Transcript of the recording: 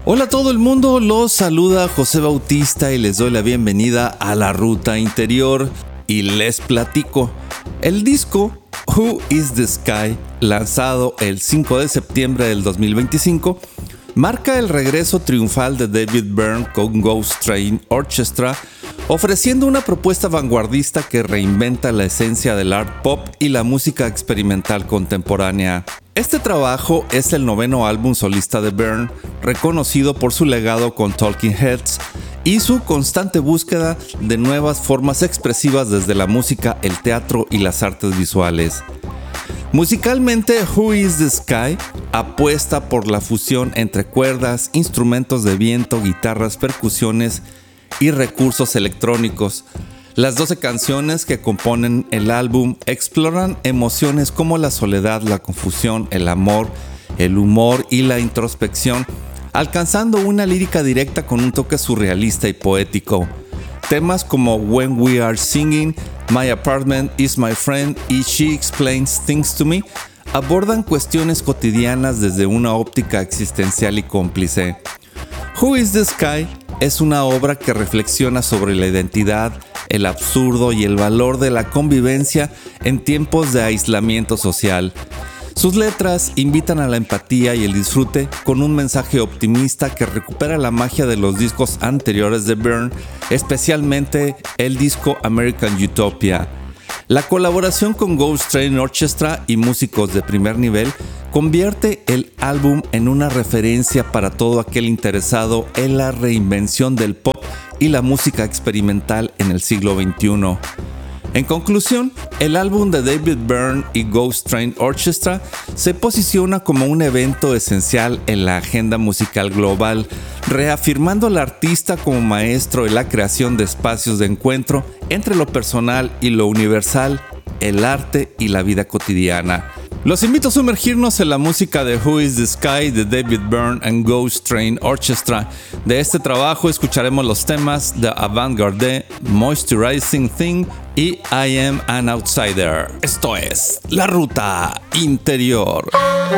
Hola a todo el mundo, los saluda José Bautista y les doy la bienvenida a La Ruta Interior y les platico. El disco Who is the Sky, lanzado el 5 de septiembre del 2025, marca el regreso triunfal de David Byrne con Ghost Train Orchestra, ofreciendo una propuesta vanguardista que reinventa la esencia del art pop y la música experimental contemporánea. Este trabajo es el noveno álbum solista de Byrne, reconocido por su legado con Talking Heads y su constante búsqueda de nuevas formas expresivas desde la música, el teatro y las artes visuales. Musicalmente, Who is the Sky apuesta por la fusión entre cuerdas, instrumentos de viento, guitarras, percusiones y recursos electrónicos. Las 12 canciones que componen el álbum exploran emociones como la soledad, la confusión, el amor, el humor y la introspección, alcanzando una lírica directa con un toque surrealista y poético. Temas como When We Are Singing, My Apartment Is My Friend y She Explains Things to Me abordan cuestiones cotidianas desde una óptica existencial y cómplice. Who is the Sky es una obra que reflexiona sobre la identidad, el absurdo y el valor de la convivencia en tiempos de aislamiento social. Sus letras invitan a la empatía y el disfrute con un mensaje optimista que recupera la magia de los discos anteriores de Byrne, especialmente el disco American Utopia. La colaboración con Ghost Train Orchestra y músicos de primer nivel convierte el álbum en una referencia para todo aquel interesado en la reinvención del pop y la música experimental en el siglo XXI. En conclusión, el álbum de David Byrne y Ghost Train Orchestra se posiciona como un evento esencial en la agenda musical global, reafirmando al artista como maestro en la creación de espacios de encuentro entre lo personal y lo universal, el arte y la vida cotidiana. Los invito a sumergirnos en la música de Who is the Sky de David Byrne and Ghost Train Orchestra. De este trabajo escucharemos los temas The Avant-Garde, Moisturizing Thing y I Am an Outsider. Esto es La Ruta Interior.